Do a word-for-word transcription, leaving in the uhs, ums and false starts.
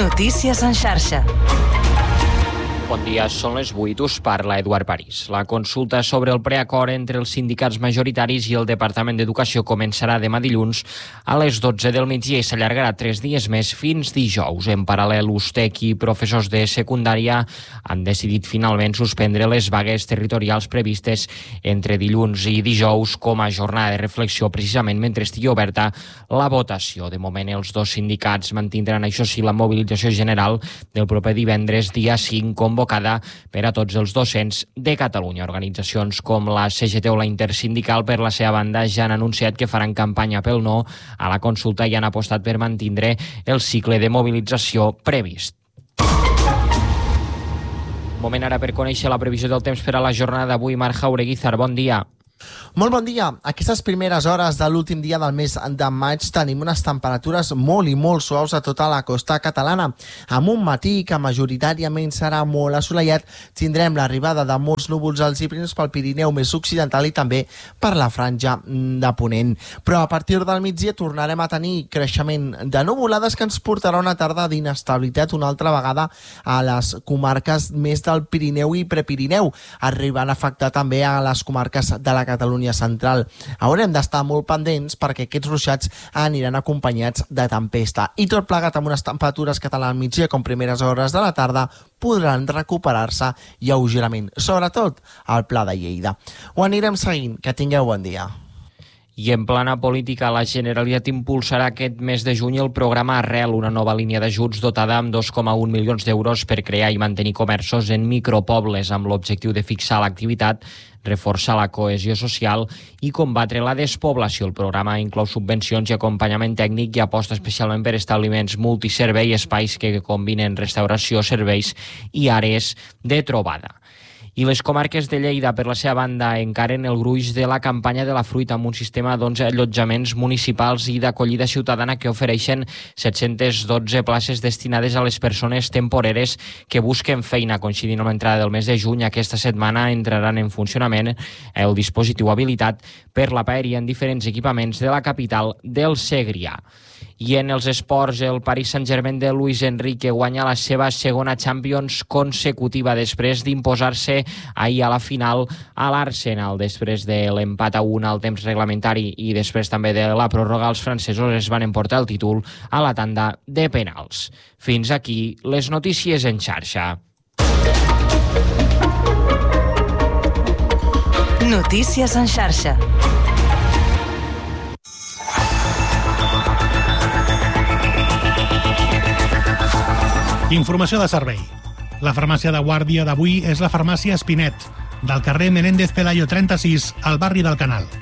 Notícies en xarxa. Bon dia, són les vuit, us parla Eduard París. La consulta sobre el preacord entre els sindicats majoritaris i el Departament d'Educació començarà demà dilluns a les dotze del migdia i s'allargarà tres dies més fins dijous. En paral·lel, U S T E C i professors de secundària han decidit finalment suspendre les vagues territorials previstes entre dilluns i dijous com a jornada de reflexió, precisament mentre estigui oberta la votació. De moment, els dos sindicats mantindran, això sí, la mobilització general del proper divendres, dia cinc, convocada per a tots els docents de Catalunya. Organitzacions com la C G T o la Intersindical, per la seva banda, ja han anunciat que faran campanya pel no a la consulta i han apostat per mantindre el cicle de mobilització previst. Moment ara per conèixer la previsió del temps per a la jornada d'avui. Marc Jaureguizar, bon dia. Molt bon dia. Aquestes primeres hores de l'últim dia del mes de maig tenim unes temperatures molt i molt suaus a tota la costa catalana. Amb un matí que majoritàriament serà molt assolellat, tindrem l'arribada de molts núvols alts i prims pel Pirineu més occidental i també per la franja de Ponent. Però a partir del migdia tornarem a tenir creixement de nuvolades que ens portarà una tarda d'inestabilitat una altra vegada a les comarques més del Pirineu i Prepirineu, arribant a afectar també a les comarques de la Catalunya central. Haurem d'estar molt pendents perquè aquests ruixats aniran acompanyats de tempesta i tot plegat amb unes temperatures que tant al migdia com primeres hores de la tarda podran recuperar-se lleugerament, sobretot al Pla de Lleida. Ho anirem seguint. Que tingueu bon dia. I en plana política, la Generalitat impulsarà aquest mes de juny el programa Arrel, una nova línia d'ajuts dotada amb dos coma un milions d'euros per crear i mantenir comerços en micropobles amb l'objectiu de fixar l'activitat, reforçar la cohesió social i combatre la despoblació. El programa inclou subvencions i acompanyament tècnic i aposta especialment per establiments multiservei, espais que combinen restauració, serveis i àrees de trobada. I les comarques de Lleida, per la seva banda, encaren el gruix de la campanya de la fruita amb un sistema d'onze allotjaments municipals i d'acollida ciutadana que ofereixen set-centes dotze places destinades a les persones temporeres que busquen feina. Coincidint amb l'entrada del mes de juny, aquesta setmana entraran en funcionament el dispositiu habilitat per la paeria en diferents equipaments de la capital del Segrià. I en els esports, el Paris Saint-Germain de Luis Enrique guanya la seva segona Champions consecutiva després d'imposar-se ahir a la final a l'Arsenal. Després de l'empat a un al temps reglamentari i després també de la pròrroga, els francesos es van emportar el títol a la tanda de penals. Fins aquí les notícies en xarxa. Notícies en xarxa. Informació de servei. La farmàcia de guàrdia d'avui és la farmàcia Espinet, del carrer Menéndez Pelayo trenta-sis, al barri del Canal.